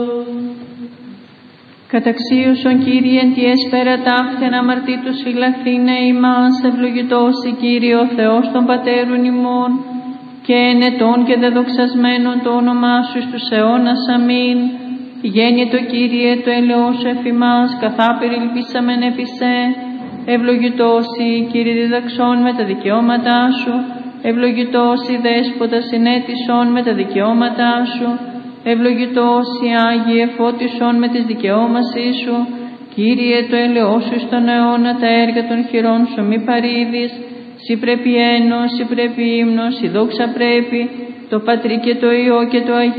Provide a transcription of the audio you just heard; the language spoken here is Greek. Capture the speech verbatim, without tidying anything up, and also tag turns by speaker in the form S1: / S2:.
S1: Καταξίωσον Κύριε εν τη έσπερα ταύτεν αμαρτήτους φυλαχθήνε ημάς, ευλογητός η Κύριε ο Θεός των πατέρων ημών, και ενετών και δεδοξασμένων το όνομά σου εις τους αιώνας. Αμήν. Γέννητο Κύριε το έλεος σου εφ' ημάς, καθάπερ ελπίσαμεν επί σε. Ευλογητός η Κύριε διδαξών με τα δικαιώματά σου, ευλογητός η Δέσποτα συνέτησον με τα δικαιώματά σου, ευλογητός η Άγιε φώτισον με τις δικαιώμασής σου. Κύριε το έλεος σου στον αιώνα, τα έργα των χειρών σου μη παρήδεις. Συ πρέπει ένος, συ πρέπει ύμνος, συ δόξα πρέπει, το Πατρί και το Υιό και το Αγίο